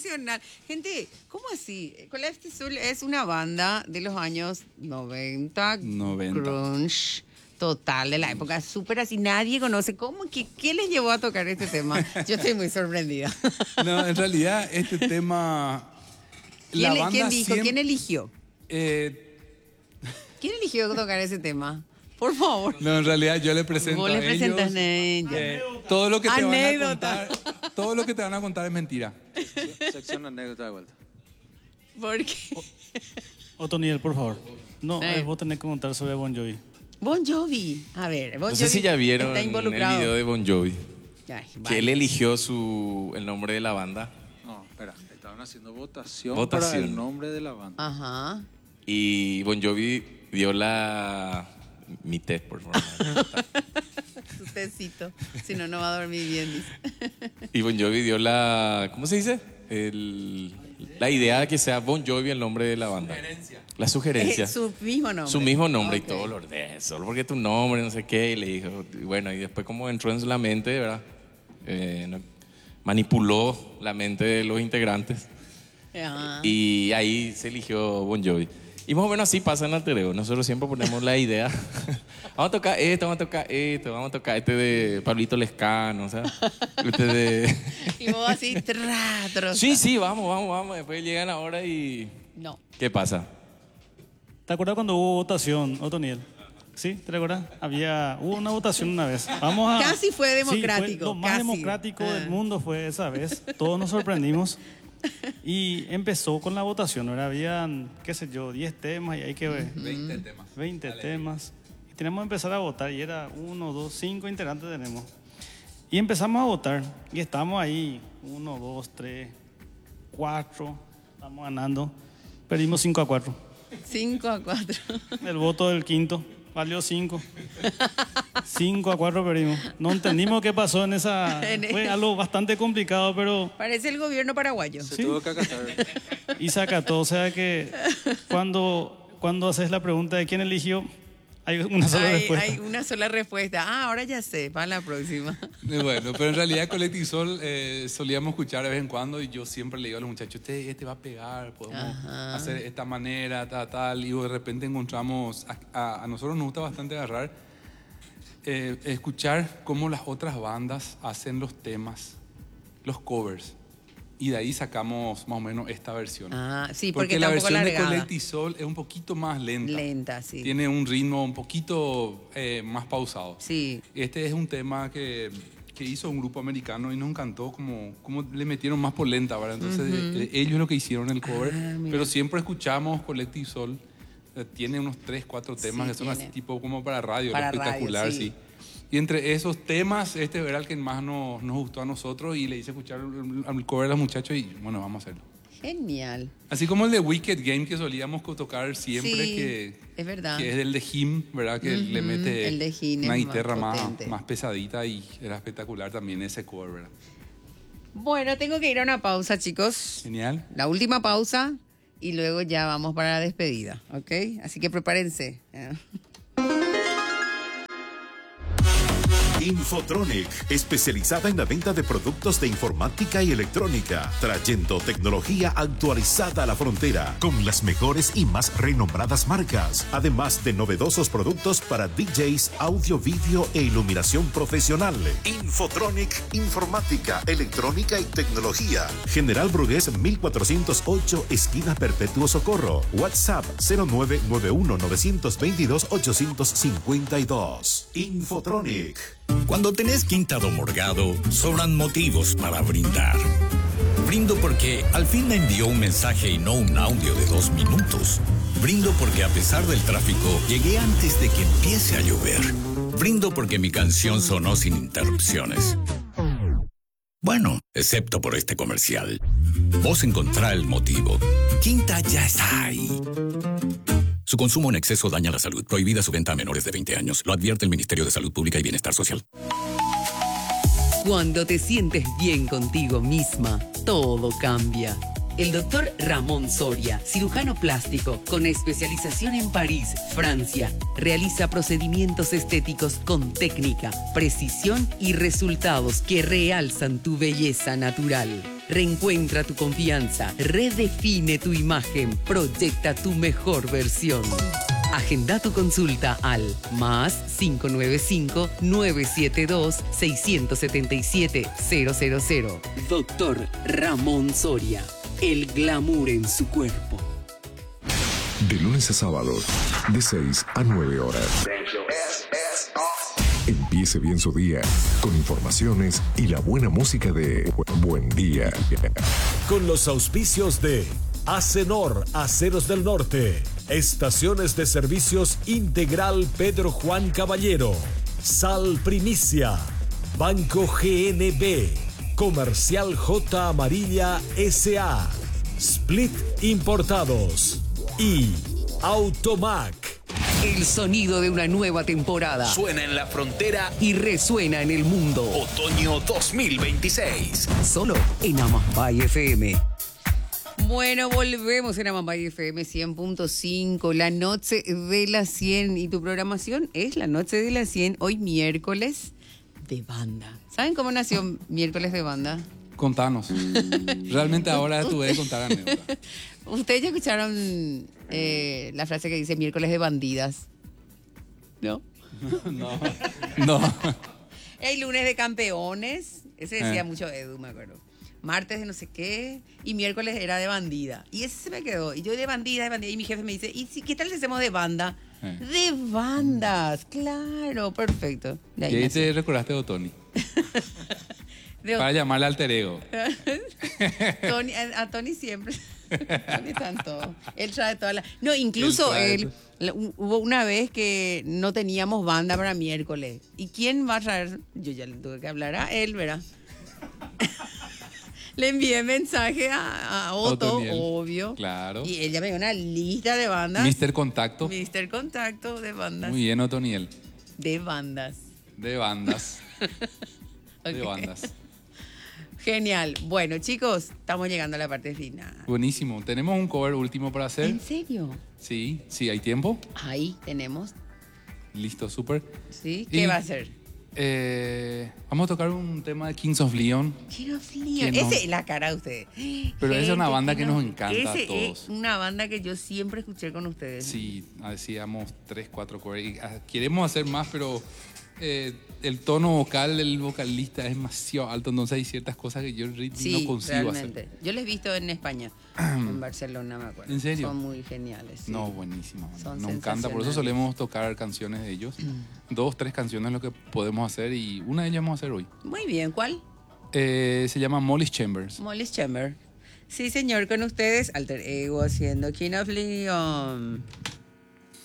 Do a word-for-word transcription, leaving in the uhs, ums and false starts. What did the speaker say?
nacional. Gente, ¿cómo así? Colapse Soul es una banda de los años noventa, noventa. grunge total, de la época súper así. Nadie conoce. ¿Cómo? ¿Qué, ¿Qué les llevó a tocar este tema? Yo estoy muy sorprendida. No, en realidad este tema... ¿Quién, la le- banda ¿quién dijo? siempre- ¿Quién eligió? eh, ¿Quién eligió tocar ese tema? Por favor. no, en realidad yo le presento Vos a le ellos. presentas a ella. eh, todo lo que te Anécdota. van a contar, todo lo que te van a contar es mentira. Sección anécdota de vuelta. ¿Por qué? Otoniel, por favor. No, Eh. eh, vos tenés que contar sobre Bon Jovi. Bon Jovi. A ver, Bon No sé Jovi si ya vieron está el involucrado. video de Bon Jovi, Ay, que vale. él eligió su, el nombre de la banda No, espera. Estaban haciendo votación, Votación. para el nombre de la banda. Ajá. y Bon Jovi dio la... Mi té, por favor. Su tecito. Si no, no va a dormir bien, dice. Y Bon Jovi dio la... ¿Cómo se dice? El- la idea de que sea Bon Jovi el nombre de la banda. La sugerencia. Es su mismo nombre. Su mismo nombre Ok. y todo lo de solo porque tu nombre, no sé qué, y le dijo, y bueno, y después como entró en la mente, ¿verdad? Eh, no- manipuló la mente de los integrantes Ajá. y ahí se eligió Bon Jovi. Y más o menos así pasa en Alter Ego. Nosotros siempre ponemos la idea. Vamos a tocar esto, vamos a tocar esto, vamos a tocar este de Pablito Lescano, o sea, este de... Y vos así, tra, troza. Sí, sí, vamos, vamos, vamos. Después llegan ahora y... No. ¿Qué pasa? ¿Te acuerdas cuando hubo votación, Otoniel? ¿Sí? ¿Te recuerdas? Había, hubo una votación una vez. Vamos a, Casi fue democrático, Sí, fue lo más casi. democrático Ah. del mundo fue esa vez. Todos nos sorprendimos. Y empezó con la votación. Ahora habían, qué sé yo, diez temas y hay que ver. veinte temas. veinte temas. Y tenemos que empezar a votar. Y era uno, dos, cinco integrantes tenemos. Y empezamos a votar. Y estamos ahí. Uno, dos, tres, cuatro. Estamos ganando. Perdimos cinco a cuatro. Cinco a cuatro. El voto del quinto valió cinco. cinco a cuatro perdimos. No entendimos qué pasó en esa... En Fue el- algo bastante complicado, pero... Parece el gobierno paraguayo. Se Sí. tuvo que acatar. Y se acató. O sea que cuando, cuando haces la pregunta de quién eligió, hay una sola hay, respuesta. hay una sola respuesta. Ah, ahora ya sé. Para la próxima. Y bueno, pero en realidad Collective Soul eh, solíamos escuchar de vez en cuando y yo siempre le digo a los muchachos, este, este va a pegar, podemos Ajá. hacer esta manera, tal, tal, y de repente encontramos, a, a- a nosotros nos gusta bastante agarrar, eh, escuchar cómo las otras bandas hacen los temas, los covers, y de ahí sacamos más o menos esta versión. Ah, sí, porque, Porque la tampoco versión de largada. Collective Soul es un poquito más lenta. Lenta, sí. Tiene un ritmo un poquito eh, más pausado. Sí. Este es un tema que, que hizo un grupo americano y nos encantó como, como le metieron más por lenta, ¿verdad? Entonces eh, ellos lo que hicieron el cover, Ah, mira. pero siempre escuchamos Collective Soul. eh, tiene unos tres, cuatro temas Sí, que son tiene. así tipo como para radio, Para espectacular, radio, sí. sí. Y entre esos temas, este era el que más nos, nos gustó a nosotros y le hice escuchar el, el cover a los muchachos y bueno, vamos a hacerlo. Genial. Así como el de Wicked Game que solíamos co- tocar siempre, Sí, que, es verdad. que es el de Him, ¿verdad? Que le Ujú, mete el de Him es una más guitarra más, potente. más pesadita y era espectacular también ese cover, ¿verdad? Bueno, tengo que ir a una pausa, chicos. Genial. La última pausa y luego ya vamos para la despedida, ¿ok? Así que prepárense. ¿eh? Infotronic, especializada en la venta de productos de informática y electrónica, trayendo tecnología actualizada a la frontera con las mejores y más renombradas marcas, además de novedosos productos para D Js, audio, vídeo e iluminación profesional. Infotronic, informática, electrónica y tecnología. General Brugués mil cuatrocientos ocho, esquina Perpetuo Socorro. WhatsApp cero nueve nueve uno nueve dos dos ocho cinco dos. Infotronic. Cuando tenés Quinta do Morgado, sobran motivos para brindar. Brindo porque al fin me envió un mensaje y no un audio de dos minutos. Brindo porque a pesar del tráfico, llegué antes de que empiece a llover. Brindo porque mi canción sonó sin interrupciones. Bueno, excepto por este comercial. Vos encontrá el motivo. Quinta ya está ahí. Su consumo en exceso daña la salud. Prohibida su venta a menores de veinte años. Lo advierte el Ministerio de Salud Pública y Bienestar Social. Cuando te sientes bien contigo misma, todo cambia. El doctor Ramón Soria, cirujano plástico con especialización en París, Francia, realiza procedimientos estéticos con técnica, precisión y resultados que realzan tu belleza natural. Reencuentra tu confianza, redefine tu imagen, proyecta tu mejor versión. Agenda tu consulta al más cinco nueve cinco, nueve siete dos, seis siete siete, cero cero cero. Doctor Ramón Soria, el glamour en su cuerpo. De lunes a sábados, de seis a nueve horas. Empiece bien su día con informaciones y la buena música de Buen Día. Con los auspicios de Acenor, Aceros del Norte, Estaciones de Servicios Integral Pedro Juan Caballero, Sal Primicia, Banco G N B, Comercial J Amarilla S A, Split Importados y Automac. El sonido de una nueva temporada Suena en la frontera y resuena en el mundo. Otoño dos mil veintiséis. Solo en Amambay F M. Bueno, volvemos en Amambay F M cien punto cinco, la noche de las cien. Y tu programación es la noche de las cien, hoy miércoles de banda. ¿Saben cómo nació miércoles de banda? Contanos. Realmente ahora tuve que contar anécdotas. Ustedes ya escucharon eh, la frase que dice miércoles de bandidas, ¿no? No. No. El lunes de campeones, ese decía Eh. mucho Edu, me acuerdo. Martes de no sé qué, y miércoles era de bandida. Y ese se me quedó. Y yo de bandida, de bandida. Y mi jefe me dice, ¿y si, qué tal si hacemos de banda? Eh. De bandas, claro, perfecto. De ahí Y ahí nació. te recordaste de Tony. De- Para llamarle alter ego. Tony, a, a Tony siempre. Tony está en todo. Él trae toda la. No, incluso Él trae él. la- hu- Hubo una vez que no teníamos banda para miércoles. ¿Y quién va a traer? Yo ya le tuve que hablar a él, ¿verdad? Le envié mensaje a, a Otto, Otoniel. obvio. Claro. Y ella me dio una lista de bandas. Mister Contacto. Mister Contacto de bandas. Muy bien, Otoniel. De bandas. De bandas. De Ok. bandas. Genial. Bueno, chicos, estamos llegando a la parte final. Buenísimo. ¿Tenemos un cover último para hacer? ¿En serio? Sí, sí, hay tiempo. Ahí tenemos. Listo, súper. ¿Sí? ¿Qué Y, va a ser? eh, vamos a tocar un tema de Kings of Leon. King of Que Leon. no- Ese es la cara de ustedes. Pero esa es una Gente, banda que King nos of- encanta a Ese todos. es una banda que yo siempre escuché con ustedes. Sí, hacíamos tres, cuatro covers. Y, ah, queremos hacer más, pero eh, el tono vocal del vocalista es demasiado alto. Entonces hay ciertas cosas que yo re- Sí, no consigo realmente. hacer. Yo les he visto en España, en Barcelona, me acuerdo. ¿En serio? Son muy geniales. sí. No, buenísimo. Son Nos encanta. Por eso sensacionales. solemos tocar canciones de ellos. Dos, tres canciones es lo que podemos hacer y una de ellas vamos a hacer hoy. Muy bien, ¿cuál? Eh, se llama Molly's Chambers. Molly's Chamber. Sí, señor, con ustedes, Alter Ego haciendo King of Leon.